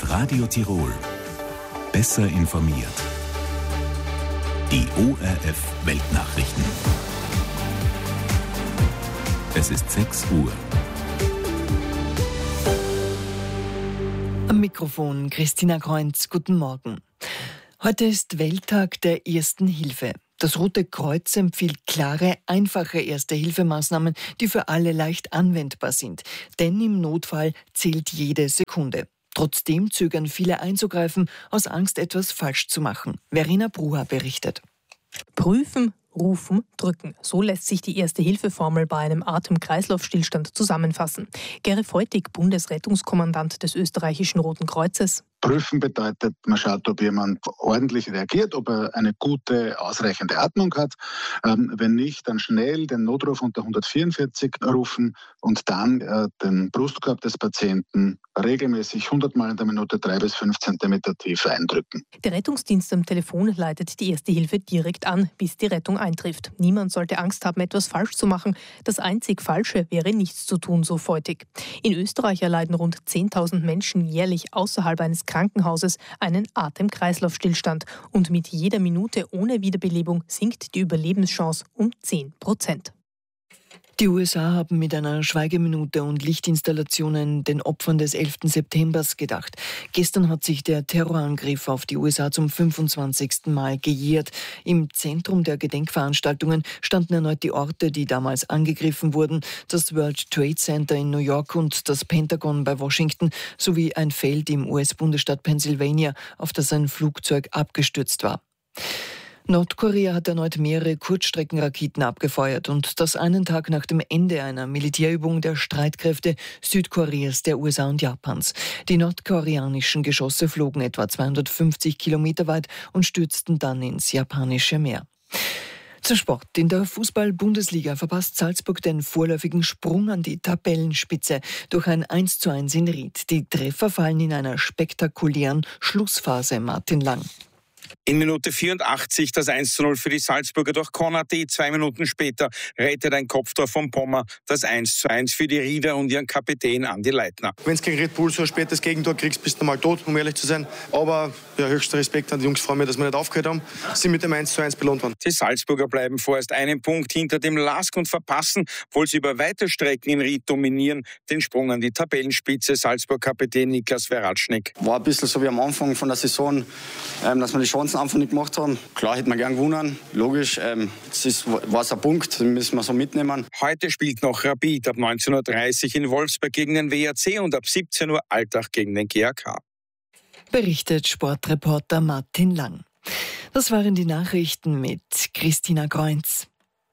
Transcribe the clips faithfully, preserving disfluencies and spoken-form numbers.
hört Radio Tirol. Besser informiert. Die O R F Weltnachrichten. Es ist sechs Uhr. Am Mikrofon Christina Kreunz. Guten Morgen. Heute ist Welttag der Ersten Hilfe. Das Rote Kreuz empfiehlt klare, einfache Erste-Hilfe-Maßnahmen, die für alle leicht anwendbar sind. Denn im Notfall zählt jede Sekunde. Trotzdem zögern viele einzugreifen, aus Angst, etwas falsch zu machen. Verena Bruha berichtet. Prüfen, rufen, drücken. So lässt sich die Erste-Hilfe-Formel bei einem Atem-Kreislauf-Stillstand zusammenfassen. Gere Feutig, Bundesrettungskommandant des österreichischen Roten Kreuzes. Prüfen bedeutet, man schaut, ob jemand ordentlich reagiert, ob er eine gute, ausreichende Atmung hat. Ähm, wenn nicht, dann schnell den Notruf unter hundertvierundvierzig rufen und dann äh, den Brustkorb des Patienten regelmäßig hundert Mal in der Minute drei bis fünf Zentimeter tief eindrücken. Der Rettungsdienst am Telefon leitet die Erste Hilfe direkt an, bis die Rettung eintrifft. Niemand sollte Angst haben, etwas falsch zu machen. Das einzig Falsche wäre, nichts zu tun, so Feutig. In Österreich erleiden rund zehntausend Menschen jährlich außerhalb eines Krankenhauses einen Atem-Kreislauf-Stillstand. Und mit jeder Minute ohne Wiederbelebung sinkt die Überlebenschance um zehn Prozent. Die U S A haben mit einer Schweigeminute und Lichtinstallationen den Opfern des elften Septembers gedacht. Gestern hat sich der Terrorangriff auf die U S A zum fünfundzwanzigsten Mal gejährt. Im Zentrum der Gedenkveranstaltungen standen erneut die Orte, die damals angegriffen wurden, das World Trade Center in New York und das Pentagon bei Washington, sowie ein Feld im U S-Bundesstaat Pennsylvania, auf das ein Flugzeug abgestürzt war. Nordkorea hat erneut mehrere Kurzstreckenraketen abgefeuert und das einen Tag nach dem Ende einer Militärübung der Streitkräfte Südkoreas, der U S A und Japans. Die nordkoreanischen Geschosse flogen etwa zweihundertfünfzig Kilometer weit und stürzten dann ins japanische Meer. Zum Sport. In der Fußball-Bundesliga verpasst Salzburg den vorläufigen Sprung an die Tabellenspitze durch ein eins zu eins in Ried. Die Treffer fallen in einer spektakulären Schlussphase. Martin Lang. In Minute vierundachtzig das eins zu null für die Salzburger durch Konate. Zwei Minuten später rettet ein Kopftor von Pommer das eins zu eins für die Rieder und ihren Kapitän Andi Leitner. Wenn du gegen Red Bull so ein spätes Gegentor kriegst, bist du mal tot, um ehrlich zu sein. Aber ja, höchster Respekt an die Jungs, freuen mich, dass wir nicht aufgehört haben. Sie mit dem eins zu eins belohnt worden. Die Salzburger bleiben vorerst einen Punkt hinter dem Lask und verpassen, obwohl sie über weite Strecken in Ried dominieren, den Sprung an die Tabellenspitze. Salzburg-Kapitän Niklas Veratschnik. War ein bisschen so wie am Anfang von der Saison, ähm, dass wir die Chancen einfach nicht gemacht haben. Klar hätten wir gern gewonnen, logisch. Ähm, das war es ein Punkt, den müssen wir so mitnehmen. Heute spielt noch Rapid ab neunzehn Uhr dreißig in Wolfsberg gegen den W A C und ab siebzehn Uhr Altach gegen den G A K. Berichtet Sportreporter Martin Lang. Das waren die Nachrichten mit Christina Kreunz.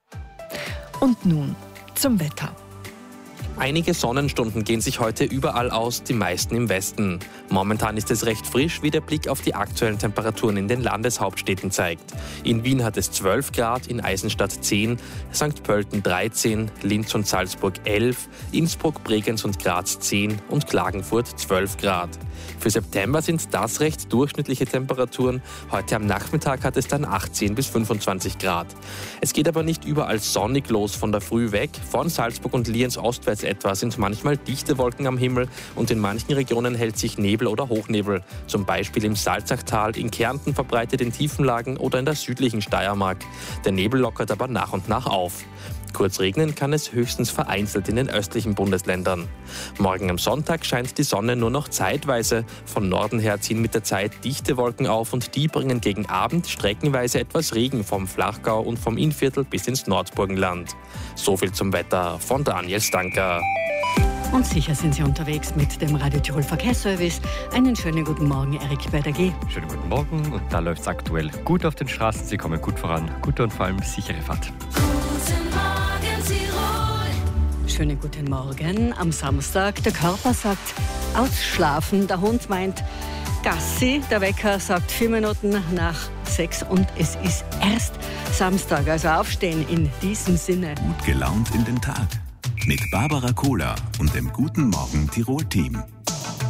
Und nun zum Wetter. Einige Sonnenstunden gehen sich heute überall aus, die meisten im Westen. Momentan ist es recht frisch, wie der Blick auf die aktuellen Temperaturen in den Landeshauptstädten zeigt. In Wien hat es zwölf Grad, in Eisenstadt zehn, Sankt Pölten dreizehn, Linz und Salzburg elf, Innsbruck, Bregenz und Graz zehn und Klagenfurt zwölf Grad. Für September sind das recht durchschnittliche Temperaturen. Heute am Nachmittag hat es dann achtzehn bis fünfundzwanzig Grad. Es geht aber nicht überall sonnig los von der Früh weg. Von Salzburg und Lienz ostwärts etwa sind manchmal dichte Wolken am Himmel und in manchen Regionen hält sich Nebel oder Hochnebel. Zum Beispiel im Salzachtal, in Kärnten verbreitet in Tiefenlagen oder in der südlichen Steiermark. Der Nebel lockert aber nach und nach auf. Kurz regnen kann es höchstens vereinzelt in den östlichen Bundesländern. Morgen am Sonntag scheint die Sonne nur noch zeitweise. Von Norden her ziehen mit der Zeit dichte Wolken auf und die bringen gegen Abend streckenweise etwas Regen vom Flachgau und vom Innviertel bis ins Nordburgenland. So viel zum Wetter von Daniel Stanker. Und sicher sind Sie unterwegs mit dem Radio Tirol Verkehrsservice. Einen schönen guten Morgen, Erik bei der G. Schönen guten Morgen und da läuft es aktuell gut auf den Straßen. Sie kommen gut voran, gute und vor allem sichere Fahrt. Guten Morgen, Tirol. Schönen guten Morgen am Samstag. Der Körper sagt ausschlafen, der Hund meint Gassi. Der Wecker sagt vier Minuten nach sechs und es ist erst Samstag. Also aufstehen in diesem Sinne. Gut gelaunt in den Tag. Mit Barbara Kohler und dem Guten Morgen Tirol-Team.